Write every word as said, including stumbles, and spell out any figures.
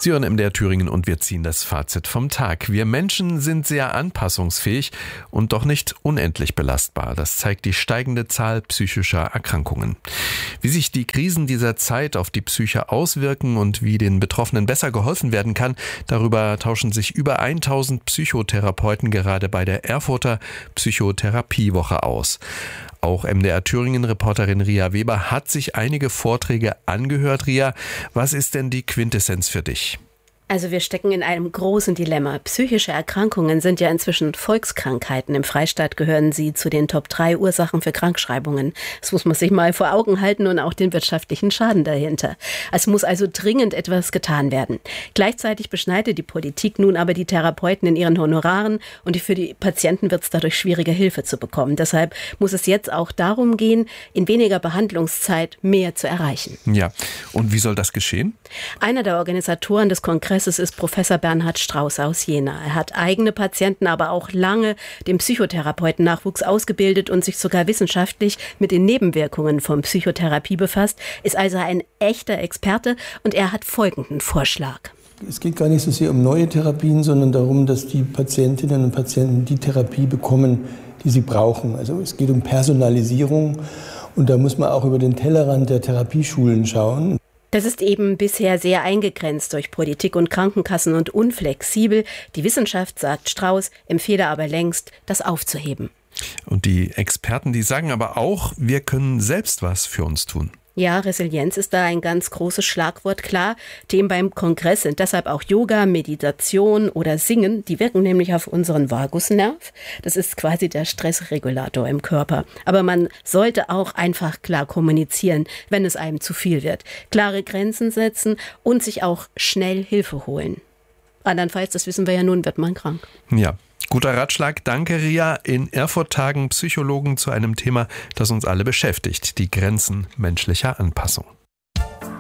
Sie hören M D R Thüringen und wir ziehen das Fazit vom Tag. Wir Menschen sind sehr anpassungsfähig und doch nicht unendlich belastbar. Das zeigt die steigende Zahl psychischer Erkrankungen. Wie sich die Krisen dieser Zeit auf die Psyche auswirken und wie den Betroffenen besser geholfen werden kann, darüber tauschen sich über tausend Psychotherapeuten gerade bei der Erfurter Psychotherapiewoche aus. Auch M D R Thüringen-Reporterin Ria Weber hat sich einige Vorträge angehört. Ria, was ist denn die Quintessenz für dich? Also wir stecken in einem großen Dilemma. Psychische Erkrankungen sind ja inzwischen Volkskrankheiten. Im Freistaat gehören sie zu den Top drei Ursachen für Krankschreibungen. Das muss man sich mal vor Augen halten und auch den wirtschaftlichen Schaden dahinter. Es muss also dringend etwas getan werden. Gleichzeitig beschneidet die Politik nun aber die Therapeuten in ihren Honoraren und für die Patienten wird es dadurch schwieriger, Hilfe zu bekommen. Deshalb muss es jetzt auch darum gehen, in weniger Behandlungszeit mehr zu erreichen. Ja, und wie soll das geschehen? Einer der Organisatoren des Kongresses Es ist Professor Bernhard Strauß aus Jena. Er hat eigene Patienten, aber auch lange den Psychotherapeuten-Nachwuchs ausgebildet und sich sogar wissenschaftlich mit den Nebenwirkungen von Psychotherapie befasst, ist also ein echter Experte und er hat folgenden Vorschlag. Es geht gar nicht so sehr um neue Therapien, sondern darum, dass die Patientinnen und Patienten die Therapie bekommen, die sie brauchen. Also es geht um Personalisierung und da muss man auch über den Tellerrand der Therapieschulen schauen. Das ist eben bisher sehr eingegrenzt durch Politik und Krankenkassen und unflexibel. Die Wissenschaft, sagt Strauß, empfehle aber längst, das aufzuheben. Und die Experten, die sagen aber auch, wir können selbst was für uns tun. Ja, Resilienz ist da ein ganz großes Schlagwort, klar. Themen beim Kongress sind deshalb auch Yoga, Meditation oder Singen. Die wirken nämlich auf unseren Vagusnerv. Das ist quasi der Stressregulator im Körper. Aber man sollte auch einfach klar kommunizieren, wenn es einem zu viel wird. Klare Grenzen setzen und sich auch schnell Hilfe holen. Andernfalls, das wissen wir ja nun, wird man krank. Ja. Guter Ratschlag, danke Ria. In Erfurt tagen Psychologen zu einem Thema, das uns alle beschäftigt, die Grenzen menschlicher Anpassung.